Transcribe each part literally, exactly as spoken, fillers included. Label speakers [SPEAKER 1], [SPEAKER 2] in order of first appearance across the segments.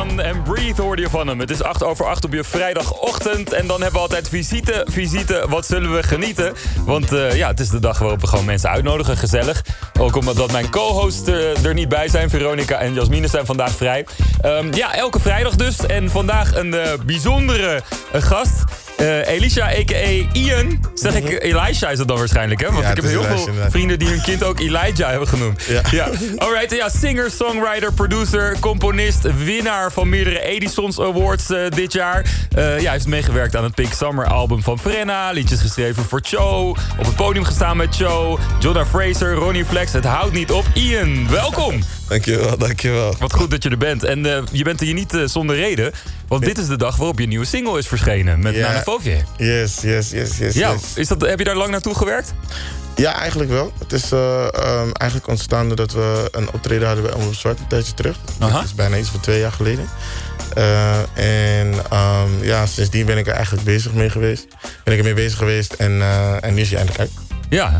[SPEAKER 1] Man en Breathe hoorde je van hem. Het is acht over acht op je vrijdagochtend. En dan hebben we altijd visite. Visite, wat zullen we genieten? Want uh, ja, het is de dag waarop we gewoon mensen uitnodigen. Gezellig. Ook omdat mijn co-hosts uh, er niet bij zijn. Veronica en Jasmine zijn vandaag vrij. Um, ja, elke vrijdag dus. En vandaag een uh, bijzondere uh, gast. Uh, Elisha, a k a. Ian. Zeg ik, uh, Elisha is het dan waarschijnlijk, hè? Want ja, ik heb heel Elisha, veel inderdaad. Vrienden die hun kind ook Elijah hebben genoemd. Ja. ja. Alright, ja, singer, songwriter, producer, componist, winnaar van meerdere Edisons Awards uh, dit jaar. Uh, ja, hij heeft meegewerkt aan het Pink Summer album van Frenna. Liedjes geschreven voor Cho. Op het podium gestaan met Cho. Jonna Fraser, Ronnie Flex. Het houdt niet op. Ian, welkom.
[SPEAKER 2] Dankjewel, dankjewel.
[SPEAKER 1] Wat goed dat je er bent. En uh, je bent er hier niet uh, zonder reden. Want dit is de dag waarop je nieuwe single is verschenen. Met yeah. Nana Fovje.
[SPEAKER 2] Yes, yes, yes, yes.
[SPEAKER 1] Ja,
[SPEAKER 2] yes.
[SPEAKER 1] Is dat, heb je daar lang naartoe gewerkt?
[SPEAKER 2] Ja, eigenlijk wel. Het is uh, um, eigenlijk ontstaan doordat we een optreden hadden bij Omroep Zwart een tijdje terug. Dat is bijna iets van twee jaar geleden. Uh, en um, ja, sindsdien ben ik er eigenlijk bezig mee geweest. Ben ik ermee bezig geweest en, uh, en nu is hij eindelijk uit.
[SPEAKER 1] Ja.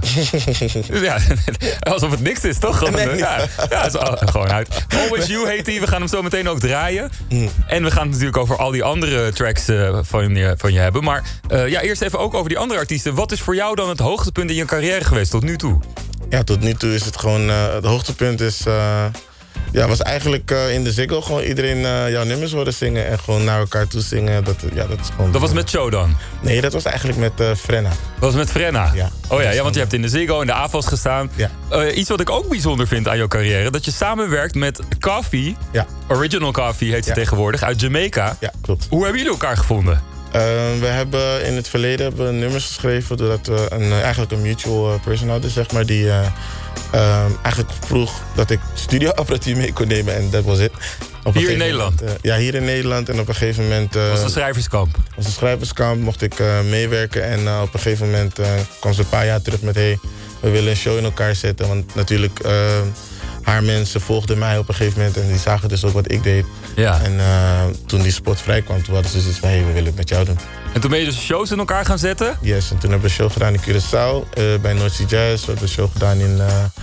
[SPEAKER 1] ja, alsof het niks is, toch? Nee, nee. Ja, ja, het is al, gewoon uit. Always You heet die, we gaan hem zo meteen ook draaien. Mm. En we gaan het natuurlijk over al die andere tracks uh, van, je, van je hebben. Maar uh, ja, eerst even ook over die andere artiesten. Wat is voor jou dan het hoogtepunt in je carrière geweest tot nu toe?
[SPEAKER 2] Ja, tot nu toe is het gewoon... Uh, het hoogtepunt is... Uh, ja, was eigenlijk uh, in de Ziggo gewoon iedereen uh, jouw nummers horen zingen en gewoon naar elkaar toe zingen. Dat, ja, dat, is gewoon,
[SPEAKER 1] dat was met Cho dan?
[SPEAKER 2] Nee, dat was eigenlijk met uh, Frenna.
[SPEAKER 1] Dat was met Frenna?
[SPEAKER 2] Ja.
[SPEAKER 1] Oh ja, ja, want je hebt in de Ziggo en de A F A S gestaan.
[SPEAKER 2] Ja.
[SPEAKER 1] Uh, iets wat ik ook bijzonder vind aan jouw carrière, dat je samenwerkt met Coffee. Ja. Original Coffee heet ze ja. tegenwoordig, uit Jamaica.
[SPEAKER 2] Ja, klopt.
[SPEAKER 1] Hoe hebben jullie elkaar gevonden?
[SPEAKER 2] Uh, we hebben in het verleden hebben we nummers geschreven doordat we een, eigenlijk een mutual person hadden, zeg maar, die uh, uh, eigenlijk vroeg dat ik studioapparatuur mee kon nemen en dat was het.
[SPEAKER 1] Hier in Nederland?
[SPEAKER 2] Moment, uh, ja, hier in Nederland en op een gegeven moment... Uh,
[SPEAKER 1] was een schrijverskamp?
[SPEAKER 2] was een schrijverskamp, mocht ik uh, meewerken en uh, op een gegeven moment uh, kwam ze een paar jaar terug met hey, we willen een show in elkaar zetten, want natuurlijk... Uh, haar mensen volgden mij op een gegeven moment en die zagen dus ook wat ik deed. Ja. En uh, toen die spot vrij kwam, toen hadden ze zoiets van, hé, hey, we willen het met jou doen.
[SPEAKER 1] En toen ben je dus shows in elkaar gaan zetten?
[SPEAKER 2] Yes, en toen hebben we een show gedaan in Curaçao, uh, bij North Sea Jazz. We hebben een show gedaan in,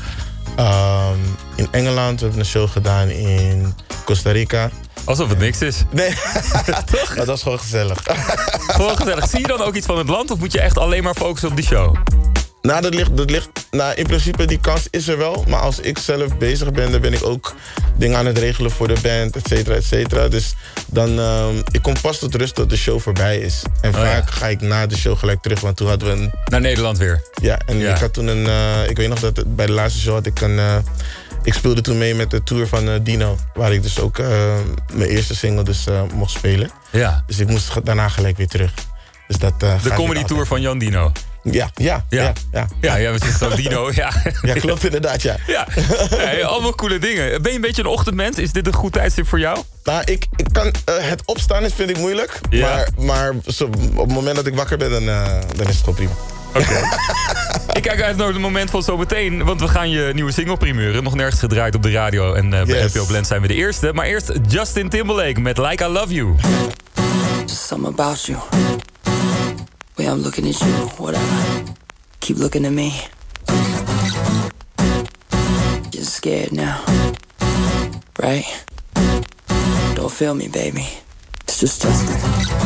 [SPEAKER 2] uh, um, in Engeland. We hebben een show gedaan in Costa Rica.
[SPEAKER 1] Alsof het niks is.
[SPEAKER 2] Nee, toch? Dat was gewoon gezellig.
[SPEAKER 1] Gewoon gezellig. Zie je dan ook iets van het land of moet je echt alleen maar focussen op die show?
[SPEAKER 2] Nou, dat ligt, dat ligt, nou, in principe die kans is er wel. Maar als ik zelf bezig ben, dan ben ik ook dingen aan het regelen voor de band, et cetera, et cetera. Dus dan, uh, ik kom pas tot rust tot de show voorbij is. En oh, vaak ja. ga ik na de show gelijk terug, want toen hadden we een...
[SPEAKER 1] Naar Nederland weer?
[SPEAKER 2] Ja, en ja. ik had toen een, uh, ik weet nog dat het, bij de laatste show had ik een... Uh, ik speelde toen mee met de tour van uh, Dino, waar ik dus ook uh, mijn eerste single dus, uh, mocht spelen. Ja. Dus ik moest daarna gelijk weer terug. Dus dat, uh,
[SPEAKER 1] de comedy tour van Jan Dino?
[SPEAKER 2] Ja, ja, ja. Ja,
[SPEAKER 1] ja, ja, ja we zitten zo Dino, ja.
[SPEAKER 2] Ja, klopt inderdaad, ja. Ja,
[SPEAKER 1] ja, allemaal coole dingen. Ben je een beetje een ochtendmens? Is dit een goed tijdstip voor jou?
[SPEAKER 2] Nou, ik, ik kan, uh, het opstaan is, vind ik moeilijk. Ja. Maar, maar zo, op het moment dat ik wakker ben, dan, uh, dan is het gewoon prima.
[SPEAKER 1] Oké. Okay. Ik kijk uit naar het moment van zometeen, want we gaan je nieuwe single primeuren. Nog nergens gedraaid op de radio en uh, bij yes. N P O Blend zijn we de eerste. Maar eerst Justin Timberlake met Like I Love You.
[SPEAKER 3] Just something about you. Way I'm looking at you, whatever. Keep looking at me. You're scared now, right? Don't feel me, baby. It's just Justin.